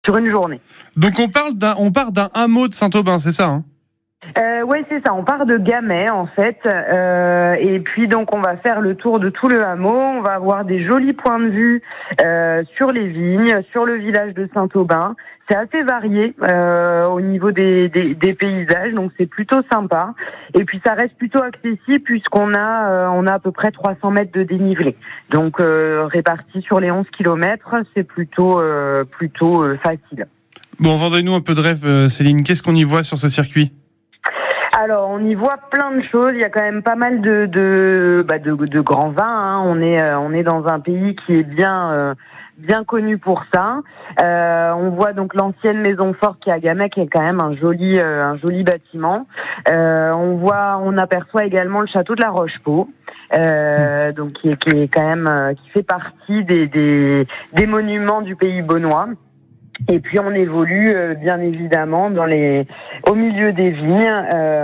sur une journée. Donc on part d'un hameau de Saint-Aubin, c'est ça hein? Ouais, c'est ça. On part de Gamay en fait, et puis donc on va faire le tour de tout le hameau. On va avoir des jolis points de vue sur les vignes, sur le village de Saint-Aubin. C'est assez varié au niveau des paysages, donc c'est plutôt sympa. Et puis ça reste plutôt accessible puisqu'on a à peu près 300 mètres de dénivelé. Donc réparti sur les 11 kilomètres, c'est plutôt facile. Bon, vendez-nous un peu de rêve, Céline. Qu'est-ce qu'on y voit sur ce circuit ? Alors, on y voit plein de choses. Il y a quand même pas mal de grands vins. Hein. On est dans un pays qui est bien connu pour ça. On voit donc l'ancienne maison forte qui est à Gamay, qui est quand même un joli bâtiment. On aperçoit également le château de la Rochepot. Donc qui est quand même qui fait partie des monuments du pays beaunois. Et puis on évolue bien évidemment au milieu des vignes.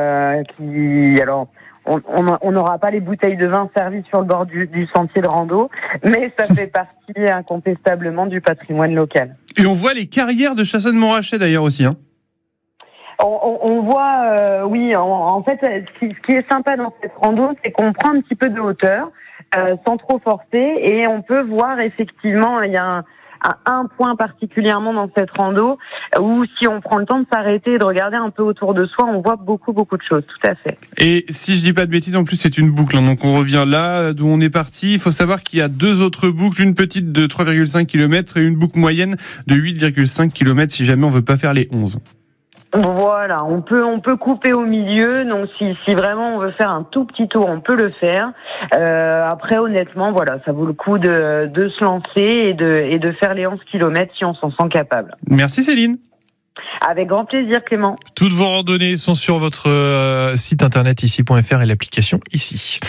On n'aura pas les bouteilles de vin servies sur le bord du sentier de rando, mais ça fait partie incontestablement du patrimoine local. Et on voit les carrières de Chassagne-Montrachet d'ailleurs aussi, hein. On voit, oui. En fait, ce qui est sympa dans cette rando, c'est qu'on prend un petit peu de hauteur, sans trop forcer, et on peut voir effectivement, il y a un point particulièrement dans cette rando où si on prend le temps de s'arrêter et de regarder un peu autour de soi, on voit beaucoup de choses, tout à fait. Et si je dis pas de bêtises, en plus c'est une boucle, hein, donc on revient là d'où on est parti. Il faut savoir qu'il y a 2 autres boucles, une petite de 3,5 km et une boucle moyenne de 8,5 km si jamais on veut pas faire les 11. Voilà, on peut couper au milieu, donc si vraiment on veut faire un tout petit tour, on peut le faire. Après, honnêtement, voilà, ça vaut le coup de se lancer et de faire les 11 km si on s'en sent capable. Merci Céline. Avec grand plaisir Clément. Toutes vos randonnées sont sur votre site internet ici.fr et l'application Ici.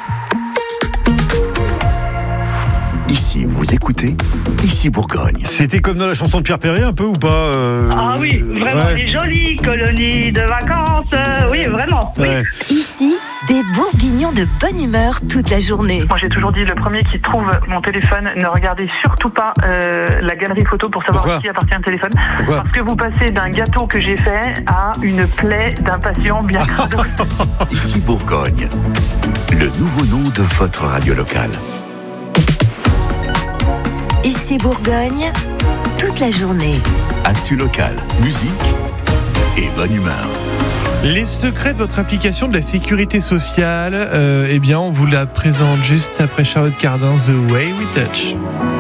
Ici, vous écoutez Ici Bourgogne. C'était comme dans la chanson de Pierre Perret un peu ou pas Ah oui, vraiment, ouais. des jolies colonies de vacances, oui, vraiment. Oui. Ouais. Ici, des bourguignons de bonne humeur toute la journée. Moi j'ai toujours dit, le premier qui trouve mon téléphone, ne regardez surtout pas la galerie photo pour savoir Pourquoi à qui appartient le téléphone. Pourquoi Parce que vous passez d'un gâteau que j'ai fait à une plaie d'impatience bien crado. Ici Bourgogne, le nouveau nom de votre radio locale. Ici Bourgogne, toute la journée. Actu locale, musique et bonne humeur. Les secrets de votre application de la sécurité sociale, eh bien, on vous la présente juste après Charlotte Cardin, The Way We Touch.